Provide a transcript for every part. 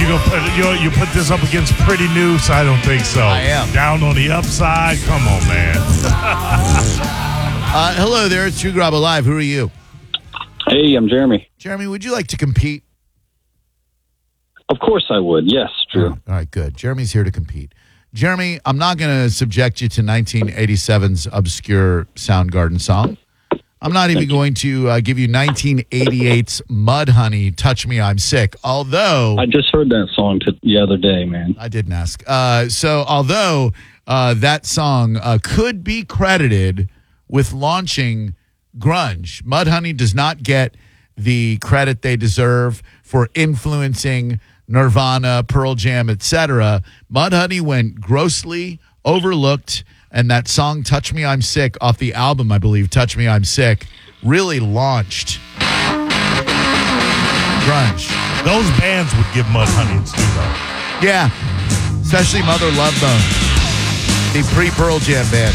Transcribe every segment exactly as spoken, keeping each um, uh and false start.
gonna put you you put this up against Pretty New? So I don't think so. I am. Down on the upside. Come on, man. uh, hello there. It's Drew Garabo Live. Who are you? Hey, I'm Jeremy. Jeremy, would you like to compete? Of course I would. Yes, Drew. All right, good. Jeremy's here to compete. Jeremy, I'm not going to subject you to nineteen eighty-seven's obscure Soundgarden song. I'm not even going to uh, give you nineteen eighty-eight's Mudhoney, Touch Me, I'm Sick. Although... I just heard that song t- the other day, man. I didn't ask. Uh, so although uh, that song uh, could be credited with launching grunge, Mudhoney does not get the credit they deserve for influencing Nirvana, Pearl Jam, et cetera. Mudhoney went grossly overlooked, and that song "Touch Me, I'm Sick" off the album, I believe, "Touch Me, I'm Sick," really launched grunge. Those bands would give Mudhoney its due, though. Yeah, especially Mother Love Bone, the pre-Pearl Jam band.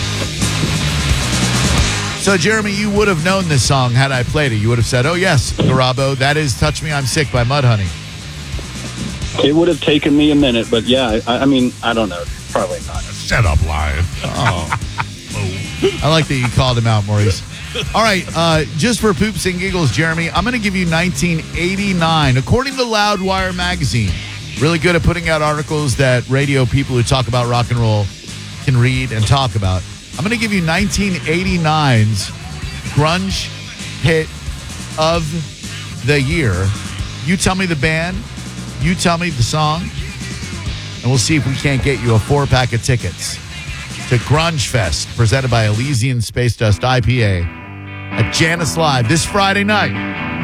So, Jeremy, you would have known this song had I played it. You would have said, "Oh yes, Garabo, that is "Touch Me, I'm Sick" by Mudhoney." It would have taken me a minute, but yeah, I, I mean, I don't know. Probably not. Shut up, Lion. Oh. I like that you called him out, Maurice. All right, uh, just for poops and giggles, Jeremy, I'm going to give you nineteen eighty-nine. According to Loudwire magazine, really good at putting out articles that radio people who talk about rock and roll can read and talk about. I'm going to give you nineteen eighty-nine's grunge hit of the year. You tell me the band, you tell me the song, and we'll see if we can't get you a four-pack of tickets to Grunge Fest, presented by Elysian Space Dust I P A at Janice Live this Friday night.